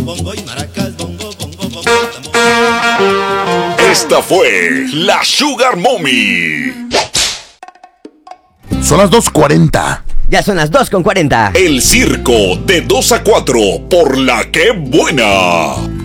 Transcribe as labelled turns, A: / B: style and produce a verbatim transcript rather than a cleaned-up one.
A: bongo y maracas, bongo, bongo, bongo, tambor.
B: Esta fue la Sugar Mommy.
C: Son las dos cuarenta.
D: Ya son las dos con cuarenta.
B: El circo de dos a cuatro por La Que Buena.